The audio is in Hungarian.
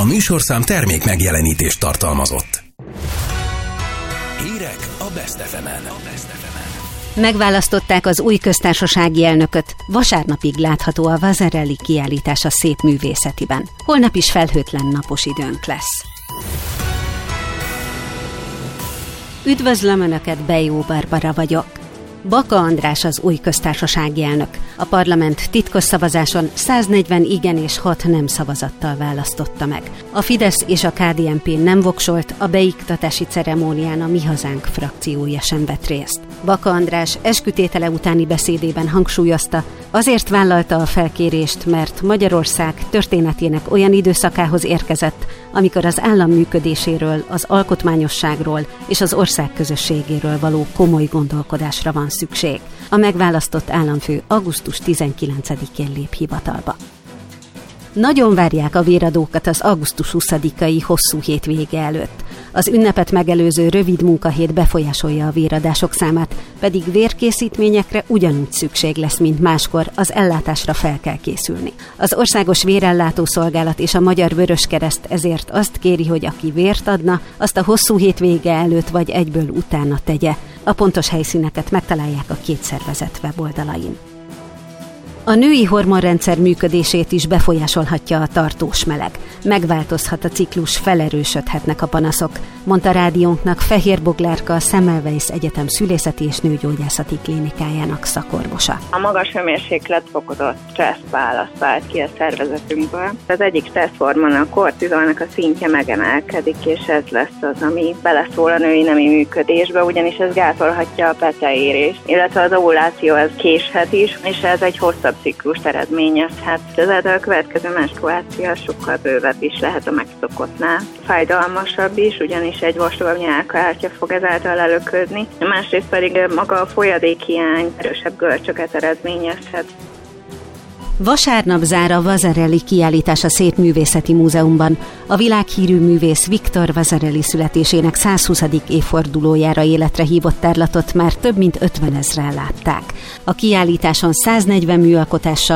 A műsorszám termék megjelenítést tartalmazott. Hírek a Best FM-en. Megválasztották az új köztársasági elnököt. Vasárnapig látható a Vasarely kiállítás a Szépművészetiben. Holnap is felhőtlen napos időnk lesz. Üdvözlöm Önöket, Bejó Barbara vagyok. Baka András az új köztársasági elnök. A parlament titkos szavazáson 140 igen és 6 nem szavazattal választotta meg. A Fidesz és a KDNP nem voksolt, a beiktatási ceremónián a Mi Hazánk frakciója sem vett részt. Baka András eskütétele utáni beszédében hangsúlyozta, azért vállalta a felkérést, mert Magyarország történetének olyan időszakához érkezett, amikor az állam működéséről, az alkotmányosságról és az ország közösségéről való komoly gondolkodásra van szükség. A megválasztott államfő augusztus 19-én lép hivatalba. Nagyon várják a véradókat az augusztus 20-ai hosszú hétvége előtt. Az ünnepet megelőző rövid munkahét befolyásolja a véradások számát, pedig vérkészítményekre ugyanúgy szükség lesz, mint máskor, az ellátásra fel kell készülni. Az Országos Vérellátó Szolgálat és a Magyar Vöröskereszt ezért azt kéri, hogy aki vért adna, azt a hosszú hétvége előtt vagy egyből utána tegye. A pontos helyszíneket megtalálják a két szervezet weboldalain. A női hormonrendszer működését is befolyásolhatja a tartós meleg. Megváltozhat a ciklus, felerősödhetnek a panaszok, mondta rádiónknak Fehér Boglárka, a Semmelweis Egyetem szülészeti és nőgyógyászati klinikájának szakorvosa. A magas hőmérséklet fokozott stresszválaszt vált ki a szervezetünkből. Az egyik stresszhormon, a kortizolnak a szintje megemelkedik, és ez lesz az, ami beleszól a női nemi működésbe, ugyanis ez gátolhatja a peteérést, illetve az ovuláció ez késhet is, és ez egy hosszabb ciklust eredményezhet. Ezáltal a következő menstruáció sokkal bővebb is lehet a megszokottnál. Fájdalmasabb is, ugyanis egy vastagabb nyálkahártya fog ezáltal előködni. Másrészt pedig maga a folyadékhiány erősebb görcsöket eredményezhet. Vasárnap zár a Vasarely kiállítás a Szépművészeti Múzeumban. A világhírű művész Viktor Vasarely születésének 120. évfordulójára életre hívott tárlatot már több mint 50 000-en látták. A kiállításon 140 műalkotással